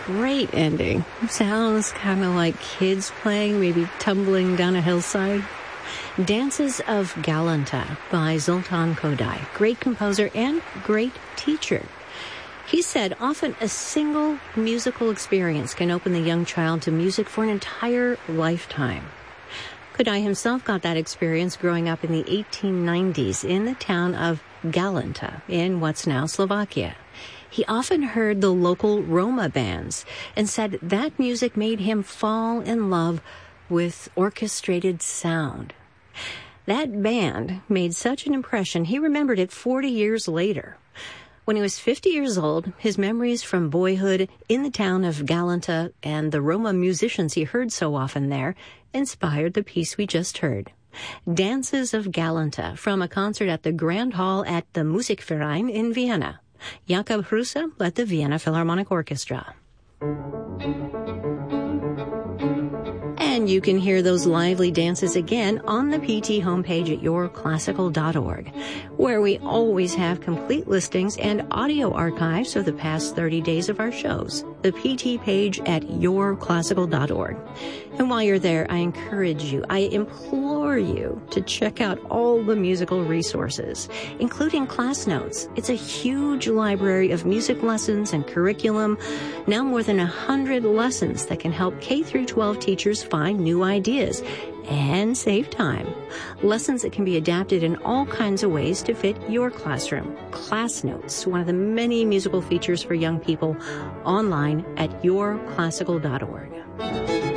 Great ending. Sounds kind of like kids playing, maybe tumbling down a hillside. Dances of Galanta by Zoltan Kodály. Great composer and great teacher. He said often a single musical experience can open the young child to music for an entire lifetime. Kodály himself got that experience growing up in the 1890s in the town of Galanta in what's now Slovakia. He often heard the local Roma bands and said that music made him fall in love with orchestrated sound. That band made such an impression, he remembered it 40 years later. When he was 50 years old, his memories from boyhood in the town of Galanta and the Roma musicians he heard so often there inspired the piece we just heard. Dances of Galanta from a concert at the Grand Hall at the Musikverein in Vienna. Jakob Hrusa led the Vienna Philharmonic Orchestra. And you can hear those lively dances again on the PT homepage at yourclassical.org, where we always have complete listings and audio archives of the past 30 days of our shows. The PT page at yourclassical.org. And while you're there, I encourage you, I implore you to check out all the musical resources, including class notes. It's a huge library of music lessons and curriculum, now more than 100 lessons that can help K through 12 teachers find new ideas and save time. Lessons that can be adapted in all kinds of ways to fit your classroom. Class Notes, one of the many musical features for young people, online at yourclassical.org.